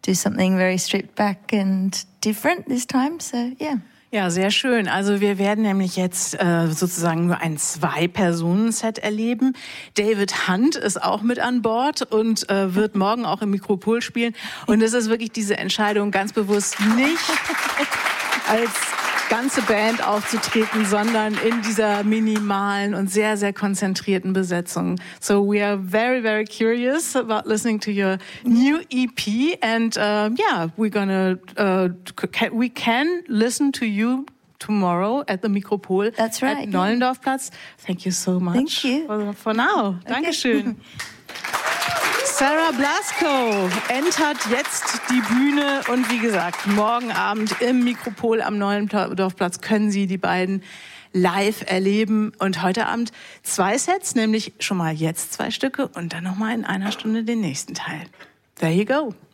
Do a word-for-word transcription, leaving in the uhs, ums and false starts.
do something very stripped back and different this time. So yeah. Ja, sehr schön. Also wir werden nämlich jetzt äh, sozusagen nur ein Zwei-Personen-Set erleben. David Hunt ist auch mit an Bord und äh, wird morgen auch im Mikropol spielen. Und es ist wirklich diese Entscheidung, ganz bewusst nicht als ganze Band aufzutreten, sondern in dieser minimalen und sehr, sehr konzentrierten Besetzung. So we are very, very curious about listening to your new E P, and uh, yeah, we're gonna uh, can, we can listen to you tomorrow at the Mikropol. That's right. At Nollendorfplatz. Thank you so much. Thank you. For, for now. Okay. Dankeschön. Sarah Blasko entert jetzt die Bühne und wie gesagt, morgen Abend im Mikropol am Nollendorfplatz können Sie die beiden live erleben. Und heute Abend zwei Sets, nämlich schon mal jetzt zwei Stücke und dann nochmal in einer Stunde den nächsten Teil. There you go.